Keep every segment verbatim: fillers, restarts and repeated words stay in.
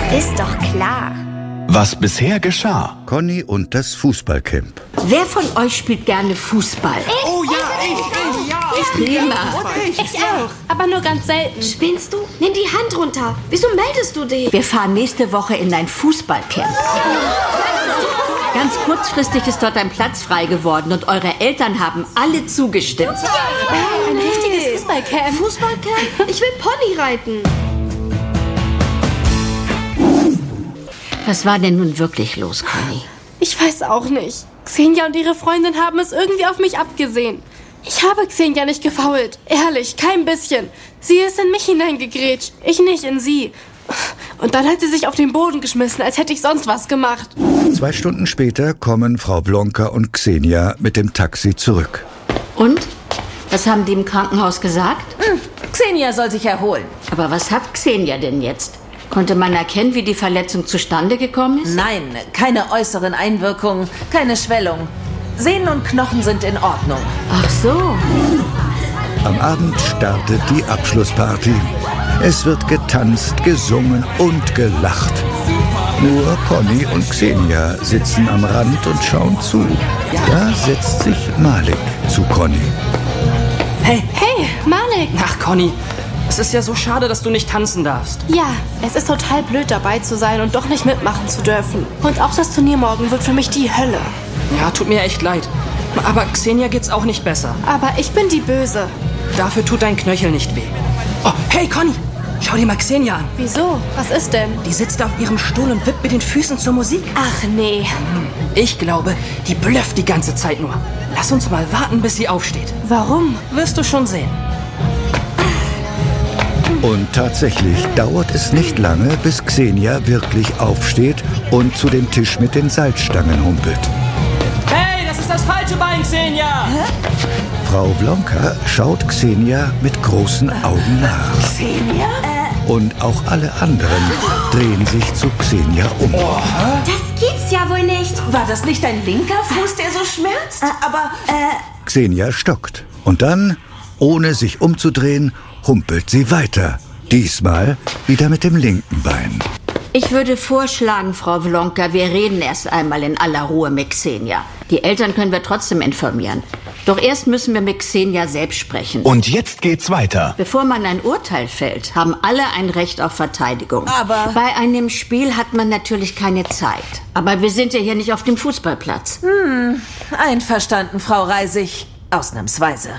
Ist doch klar. Was bisher geschah. Conny und das Fußballcamp. Wer von euch spielt gerne Fußball? Ich, Oh ja, ich, ich, ja. Ich prima. Ich, ich auch. Aber nur ganz selten. Spinnst du? Nimm die Hand runter. Wieso meldest du dich? Wir fahren nächste Woche in ein Fußballcamp. Ganz kurzfristig ist dort ein Platz frei geworden und eure Eltern haben alle zugestimmt. Ein richtiges Fußballcamp. Fußballcamp? Ich will Pony reiten. Was war denn nun wirklich los, Conny? Ich weiß auch nicht. Xenia und ihre Freundin haben es irgendwie auf mich abgesehen. Ich habe Xenia nicht gefoult. Ehrlich, kein bisschen. Sie ist in mich hineingegrätscht, ich nicht in sie. Und dann hat sie sich auf den Boden geschmissen, als hätte ich sonst was gemacht. Zwei Stunden später kommen Frau Blonka und Xenia mit dem Taxi zurück. Und? Was haben die im Krankenhaus gesagt? Hm, Xenia soll sich erholen. Aber was hat Xenia denn jetzt? Konnte man erkennen, wie die Verletzung zustande gekommen ist? Nein, keine äußeren Einwirkungen, keine Schwellung. Sehnen und Knochen sind in Ordnung. Ach so. Am Abend startet die Abschlussparty. Es wird getanzt, gesungen und gelacht. Nur Conny und Xenia sitzen am Rand und schauen zu. Da setzt sich Malik zu Conny. Hey, Hey, Malik! ach Conny, es ist ja so schade, dass du nicht tanzen darfst. Ja, es ist total blöd dabei zu sein und doch nicht mitmachen zu dürfen. Und auch das Turnier morgen wird für mich die Hölle. Ja, tut mir echt leid. Aber Xenia geht's auch nicht besser. Aber ich bin die Böse. Dafür tut dein Knöchel nicht weh. Oh, hey Conny, schau dir mal Xenia an. Wieso? Was ist denn? Die sitzt auf ihrem Stuhl und wippt mit den Füßen zur Musik. Ach nee. Ich glaube, die blöfft die ganze Zeit nur. Lass uns mal warten, bis sie aufsteht. Warum? Wirst du schon sehen. Und tatsächlich dauert es nicht lange, bis Xenia wirklich aufsteht und zu dem Tisch mit den Salzstangen humpelt. Hey, das ist das falsche Bein, Xenia! Frau Blonka schaut Xenia mit großen Augen nach. Xenia? Und auch alle anderen drehen sich zu Xenia um. Das gibt's ja wohl nicht. War das nicht dein linker Fuß, der so schmerzt? Aber, äh... Xenia stockt. Und dann, ohne sich umzudrehen, humpelt sie weiter. Diesmal wieder mit dem linken Bein. Ich würde vorschlagen, Frau Blonka, wir reden erst einmal in aller Ruhe mit Xenia. Die Eltern können wir trotzdem informieren. Doch erst müssen wir mit Xenia selbst sprechen. Und jetzt geht's weiter. Bevor man ein Urteil fällt, haben alle ein Recht auf Verteidigung. Aber- Bei einem Spiel hat man natürlich keine Zeit. Aber wir sind ja hier nicht auf dem Fußballplatz. Hm, einverstanden, Frau Reisig. Ausnahmsweise.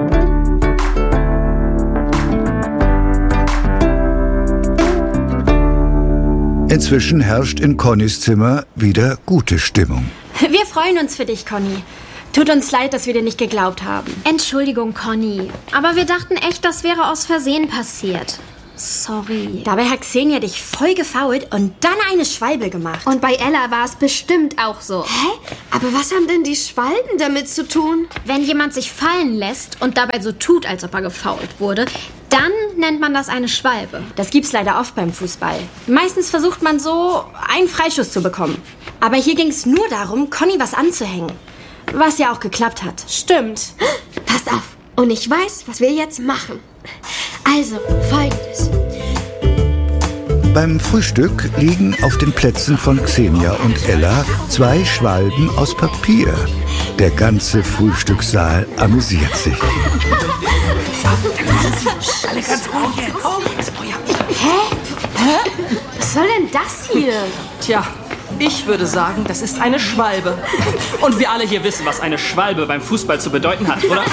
Inzwischen herrscht in Connys Zimmer wieder gute Stimmung. Wir freuen uns für dich, Conny. Tut uns leid, dass wir dir nicht geglaubt haben. Entschuldigung, Conny. Aber wir dachten echt, das wäre aus Versehen passiert. Sorry. Dabei hat Xenia dich voll gefoult und dann eine Schwalbe gemacht. Und bei Ella war es bestimmt auch so. Hä? Aber was haben denn die Schwalben damit zu tun? Wenn jemand sich fallen lässt und dabei so tut, als ob er gefoult wurde, dann nennt man das eine Schwalbe. Das gibt's leider oft beim Fußball. Meistens versucht man so, einen Freischuss zu bekommen. Aber hier ging's nur darum, Conny was anzuhängen. Was ja auch geklappt hat. Stimmt. Pass auf. Und ich weiß, was wir jetzt machen. Also, Folgendes. Beim Frühstück liegen auf den Plätzen von Xenia und Ella zwei Schwalben aus Papier. Der ganze Frühstückssaal amüsiert sich. Alle ganz ruhig jetzt. Was soll denn das hier? Tja, ich würde sagen, das ist eine Schwalbe. Und wir alle hier wissen, was eine Schwalbe beim Fußball zu bedeuten hat, oder?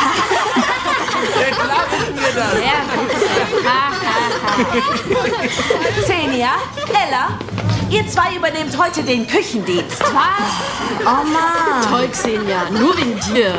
Xenia, Ella, ihr zwei übernehmt heute den Küchendienst. Was? Oh Mann. Toll, Xenia. Nur wegen dir.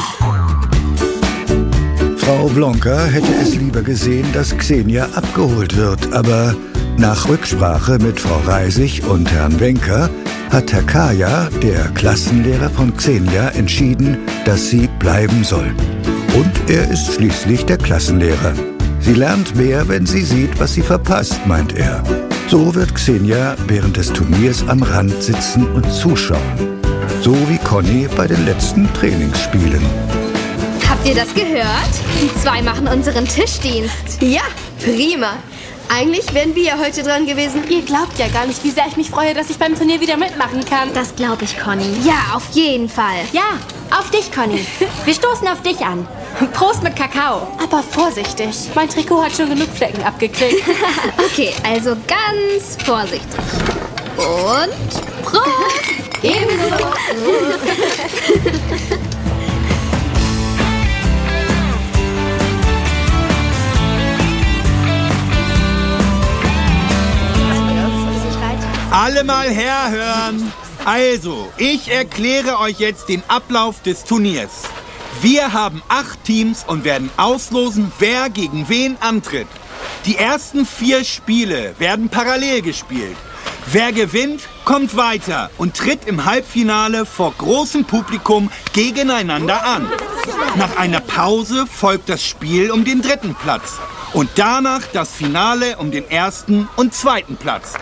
Frau Blonka hätte es lieber gesehen, dass Xenia abgeholt wird. Aber nach Rücksprache mit Frau Reisig und Herrn Wenker hat Herr Kaya, der Klassenlehrer von Xenia, entschieden, dass sie bleiben soll. Und er ist schließlich der Klassenlehrer. Sie lernt mehr, wenn sie sieht, was sie verpasst, meint er. So wird Xenia während des Turniers am Rand sitzen und zuschauen. So wie Conny bei den letzten Trainingsspielen. Habt ihr das gehört? Die zwei machen unseren Tischdienst. Ja, prima. Eigentlich wären wir ja heute dran gewesen. Ihr glaubt ja gar nicht, wie sehr ich mich freue, dass ich beim Turnier wieder mitmachen kann. Das glaube ich, Conny. Ja, auf jeden Fall. Ja, auf dich, Conny. Wir stoßen auf dich an. Prost mit Kakao. Aber vorsichtig. Mein Trikot hat schon genug Flecken abgekriegt. Okay, also ganz vorsichtig. Und Prost! Ebenso. Alle mal herhören. Also, ich erkläre euch jetzt den Ablauf des Turniers. Wir haben acht Teams und werden auslosen, wer gegen wen antritt. Die ersten vier Spiele werden parallel gespielt. Wer gewinnt, kommt weiter und tritt im Halbfinale vor großem Publikum gegeneinander an. Nach einer Pause folgt das Spiel um den dritten Platz und danach das Finale um den ersten und zweiten Platz.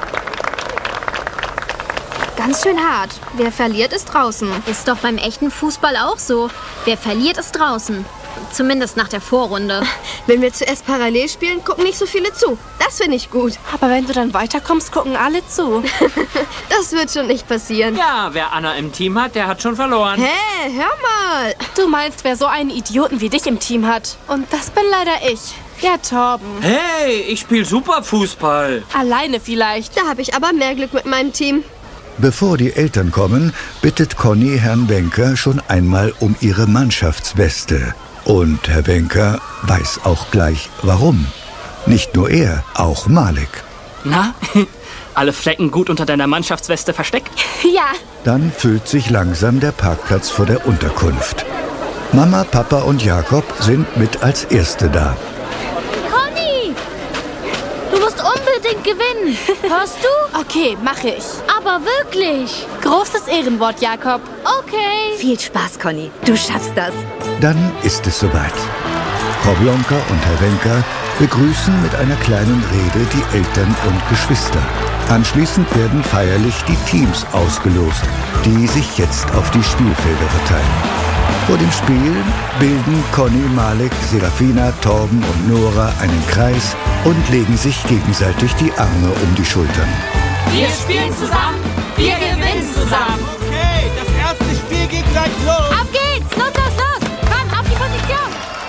Ganz schön hart. Wer verliert, ist draußen. Ist doch beim echten Fußball auch so. Wer verliert, ist draußen. Zumindest nach der Vorrunde. Wenn wir zuerst parallel spielen, gucken nicht so viele zu. Das finde ich gut. Aber wenn du dann weiterkommst, gucken alle zu. Das wird schon nicht passieren. Ja, wer Anna im Team hat, der hat schon verloren. Hä, hey, hör mal. Du meinst, wer so einen Idioten wie dich im Team hat. Und das bin leider ich. Ja, Torben. Hey, ich spiele super Fußball. Alleine vielleicht. Da habe ich aber mehr Glück mit meinem Team. Bevor die Eltern kommen, bittet Conny Herrn Benker schon einmal um ihre Mannschaftsweste. Und Herr Benker weiß auch gleich, warum. Nicht nur er, auch Malik. Na, alle Flecken gut unter deiner Mannschaftsweste versteckt? Ja. Dann füllt sich langsam der Parkplatz vor der Unterkunft. Mama, Papa und Jakob sind mit als Erste da. Conny! Du musst unbedingt gewinnen. Hörst du? Okay, mache ich. Aber wirklich. Großes Ehrenwort, Jakob. Okay. Viel Spaß, Conny. Du schaffst das. Dann ist es soweit. Frau Blonka und Herr Wenker begrüßen mit einer kleinen Rede die Eltern und Geschwister. Anschließend werden feierlich die Teams ausgelost, die sich jetzt auf die Spielfelder verteilen. Vor dem Spiel bilden Conny, Malik, Serafina, Torben und Nora einen Kreis und legen sich gegenseitig die Arme um die Schultern. Wir spielen zusammen, wir gewinnen zusammen. Okay, das erste Spiel geht gleich los. Auf geht's! Los, los, los! Komm, auf die Position!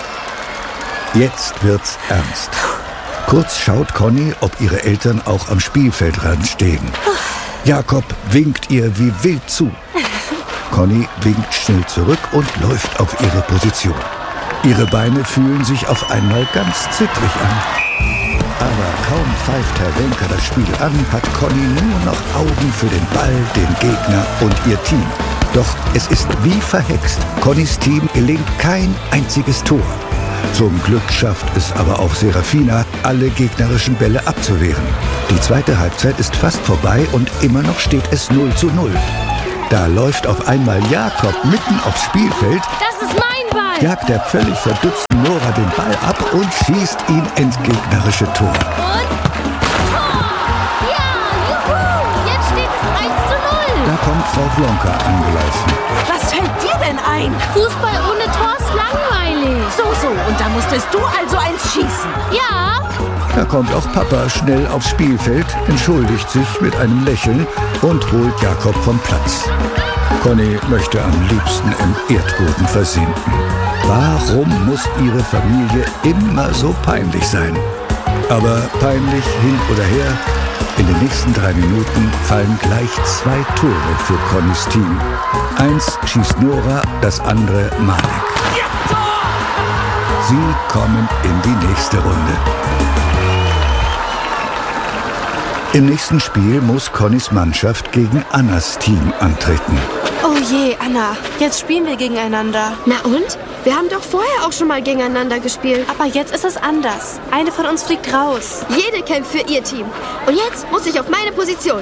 Jetzt wird's ernst. Kurz schaut Conny, ob ihre Eltern auch am Spielfeldrand stehen. Jakob winkt ihr wie wild zu. Conny winkt schnell zurück und läuft auf ihre Position. Ihre Beine fühlen sich auf einmal ganz zittrig an. Aber kaum pfeift Herr Wenker das Spiel an, hat Conny nur noch Augen für den Ball, den Gegner und ihr Team. Doch es ist wie verhext. Connys Team gelingt kein einziges Tor. Zum Glück schafft es aber auch Serafina, alle gegnerischen Bälle abzuwehren. Die zweite Halbzeit ist fast vorbei und immer noch steht es null zu null. Da läuft auf einmal Jakob mitten aufs Spielfeld. Das ist mein Ball! Jagt der völlig verdutzten Nora den Ball ab und schießt ihn ins gegnerische Tor. Und Tor! Ja, juhu! Jetzt steht es eins zu null. Da kommt Frau Blonka angelaufen. Was fällt dir denn ein? Fußball ohne Tor ist langweilig. So, so, und da musstest du also eins schießen. Ja. Da kommt auch Papa schnell aufs Spielfeld, entschuldigt sich mit einem Lächeln und holt Jakob vom Platz. Conny möchte am liebsten im Erdboden versinken. Warum muss ihre Familie immer so peinlich sein? Aber peinlich hin oder her, in den nächsten drei Minuten fallen gleich zwei Tore für Connys Team. Eins schießt Nora, das andere Malik. Sie kommen in die nächste Runde. Im nächsten Spiel muss Connys Mannschaft gegen Annas Team antreten. Oh je, Anna. Jetzt spielen wir gegeneinander. Na und? Wir haben doch vorher auch schon mal gegeneinander gespielt. Aber jetzt ist es anders. Eine von uns fliegt raus. Jede kämpft für ihr Team. Und jetzt muss ich auf meine Position.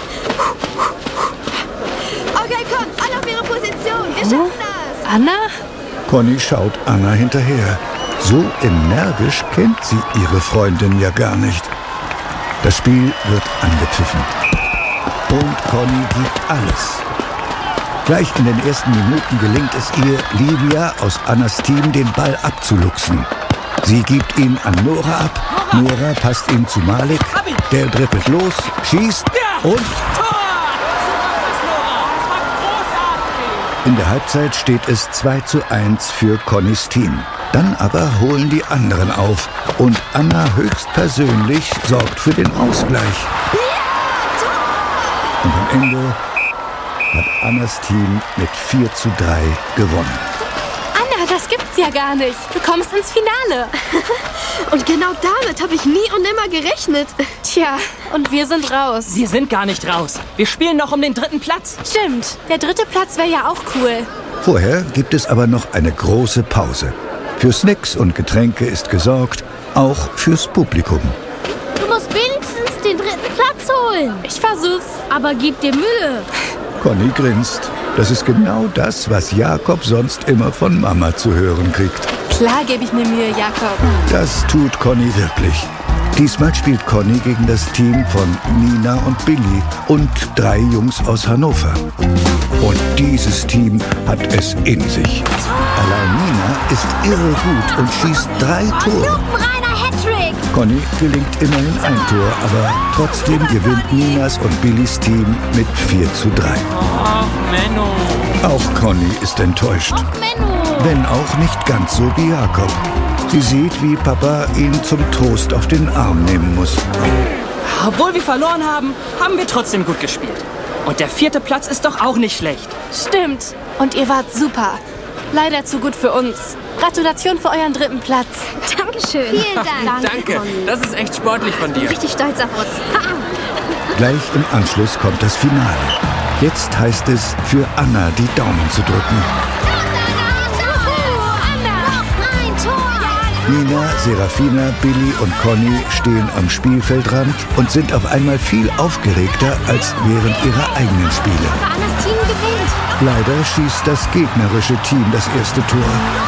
Okay, komm, alle auf ihre Position. Wir schaffen das. Anna? Conny schaut Anna hinterher. So energisch kennt sie ihre Freundin ja gar nicht. Das Spiel wird angepfiffen. Und Conny gibt alles. Gleich in den ersten Minuten gelingt es ihr, Livia aus Annas Team den Ball abzuluxen. Sie gibt ihn an Nora ab Nora passt ihm zu Malik, der dribbelt los, schießt und... In der Halbzeit steht es zwei zu eins für Connys Team. Dann aber holen die anderen auf und Anna höchstpersönlich sorgt für den Ausgleich. Und am Ende hat Annas Team mit vier zu drei gewonnen. Anna, das gibt's ja gar nicht. Du kommst ins Finale. Und genau damit habe ich nie und nimmer gerechnet. Tja, und wir sind raus. Wir sind gar nicht raus. Wir spielen noch um den dritten Platz. Stimmt, der dritte Platz wäre ja auch cool. Vorher gibt es aber noch eine große Pause. Für Snacks und Getränke ist gesorgt, auch fürs Publikum. Du musst wenigstens den dritten Platz holen. Ich versuch's. Aber gib dir Mühe. Conny grinst. Das ist genau das, was Jakob sonst immer von Mama zu hören kriegt. Klar gebe ich mir Mühe, Jakob. Das tut Conny wirklich. Diesmal spielt Conny gegen das Team von Nina und Billy und drei Jungs aus Hannover. Und dieses Team hat es in sich. Allein Nina ist irre gut und schießt drei Tore. Lupenreiner Hattrick. Conny gelingt immerhin ein Tor, aber trotzdem gewinnt Ninas und Billys Team mit vier zu drei. Ach, Menno. Auch Conny ist enttäuscht. Ach, Menno. Wenn auch nicht ganz so wie Jakob. Sie sieht, wie Papa ihn zum Trost auf den Arm nehmen muss. Obwohl wir verloren haben, haben wir trotzdem gut gespielt. Und der vierte Platz ist doch auch nicht schlecht. Stimmt. Und ihr wart super. Leider zu gut für uns. Gratulation für euren dritten Platz. Dankeschön. Vielen Dank. Danke. Das ist echt sportlich von dir. Richtig stolz auf uns. Gleich im Anschluss kommt das Finale. Jetzt heißt es, für Anna die Daumen zu drücken. Nina, Serafina, Billy und Conny stehen am Spielfeldrand und sind auf einmal viel aufgeregter als während ihrer eigenen Spiele. Annas Team gewinnt. Leider schießt das gegnerische Team das erste Tor.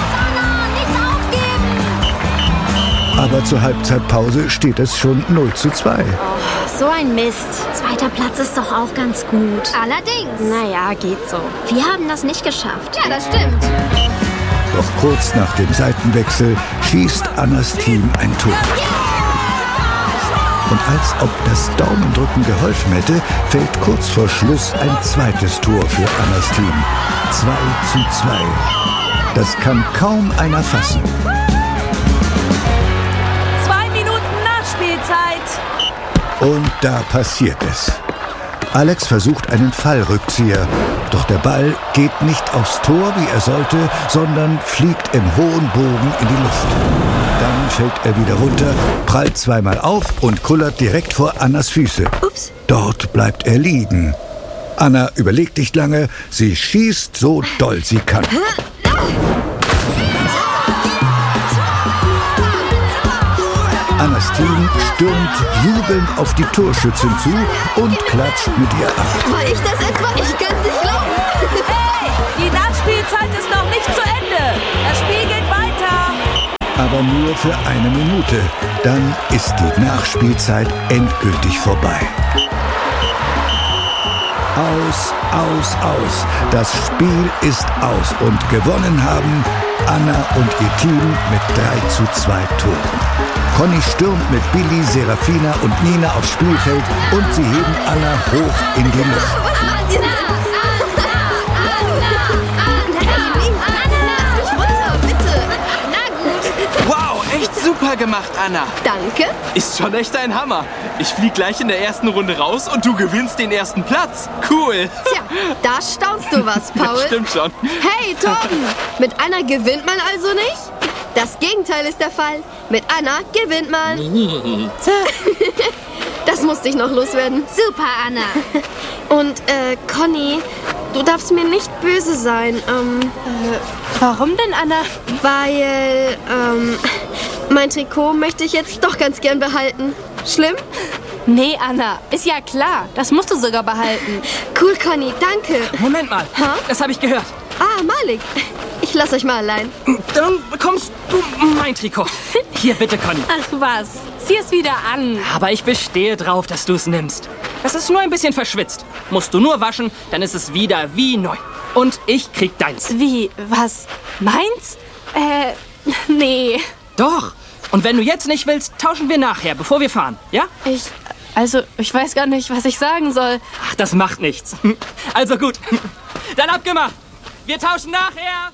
Aber zur Halbzeitpause steht es schon null zu zwei. Oh, so ein Mist. Zweiter Platz ist doch auch ganz gut. Allerdings. Naja, geht so. Wir haben das nicht geschafft. Ja, das stimmt. Doch kurz nach dem Seitenwechsel schießt Annas Team ein Tor. Und als ob das Daumendrücken geholfen hätte, fällt kurz vor Schluss ein zweites Tor für Annas Team. zwei zu zwei. Das kann kaum einer fassen. Zwei Minuten Nachspielzeit. Und da passiert es. Alex versucht einen Fallrückzieher, doch der Ball geht nicht aufs Tor, wie er sollte, sondern fliegt im hohen Bogen in die Luft. Dann fällt er wieder runter, prallt zweimal auf und kullert direkt vor Annas Füße. Ups. Dort bleibt er liegen. Anna überlegt nicht lange, sie schießt so doll sie kann. Annas Team stürmt jubelnd auf die Torschützin zu und klatscht mit ihr ab. War ich das etwa? Ich kann's nicht glauben. Hey, die Nachspielzeit ist noch nicht zu Ende. Das Spiel geht weiter. Aber nur für eine Minute. Dann ist die Nachspielzeit endgültig vorbei. Aus, aus, aus. Das Spiel ist aus und gewonnen haben Anna und ihr Team mit drei zu zwei Toren. Conny stürmt mit Billy, Serafina und Nina aufs Spielfeld und sie heben Anna hoch in die Luft. Wow, echt super gemacht, Anna. Danke. Ist schon echt ein Hammer. Ich flieg gleich in der ersten Runde raus und du gewinnst den ersten Platz. Cool. Tja, da staunst du was, Paul. Das stimmt schon. Hey, Torben, mit Anna gewinnt man also nicht? Das Gegenteil ist der Fall. Mit Anna gewinnt man. Das musste ich noch loswerden. Super, Anna. Und, äh, Conny, du darfst mir nicht böse sein. Ähm, äh, warum denn, Anna? Weil, ähm, mein Trikot möchte ich jetzt doch ganz gern behalten. Schlimm? Nee, Anna, ist ja klar. Das musst du sogar behalten. Cool, Conny, danke. Moment mal, ha? Das habe ich gehört. Ah, Malik, ich lass euch mal allein. Dann bekommst du mein Trikot. Hier, bitte, Conny. Ach was, zieh es wieder an. Aber ich bestehe drauf, dass du es nimmst. Das ist nur ein bisschen verschwitzt. Musst du nur waschen, dann ist es wieder wie neu. Und ich krieg deins. Wie, was, meins? Äh, nee. Doch, Und wenn du jetzt nicht willst, tauschen wir nachher, bevor wir fahren, ja? Ich, also, ich weiß gar nicht, was ich sagen soll. Ach, das macht nichts. Also gut, dann abgemacht. Wir tauschen nachher.